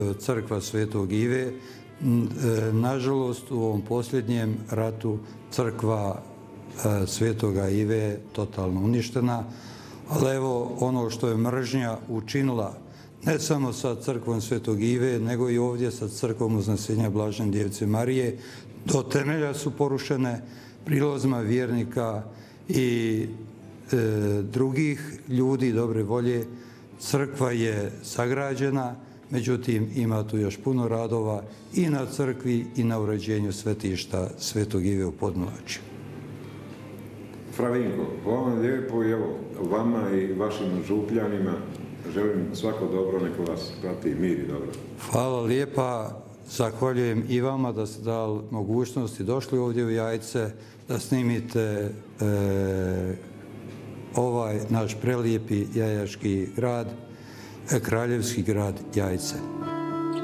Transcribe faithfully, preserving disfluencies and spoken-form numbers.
Crkva Svetog Ive. Nažalost, u ovom posljednjem ratu crkva Svetoga Ive je totalno uništena, ali evo ono što je mržnja učinila ne samo sa crkvom Svetog Ive, nego i ovdje sa crkvom Uznesenja Blažene Djevice Marije, do temelja su porušene prilozima vjernika i e, drugih ljudi dobre volje. Crkva je sagrađena, međutim ima tu još puno radova i na crkvi i na uređenju svetišta Svetog Ive u Podmlačju. Fravinko, hvala vam lijepo i evo, vama i vašim župljanima želim svako dobro, neko vas prati mir i dobro. Hvala lijepa, zahvaljujem i vama da ste dali mogućnost i došli ovdje u Jajce da snimite e, ovaj naš prelijepi jajački grad, kraljevski grad Jajce.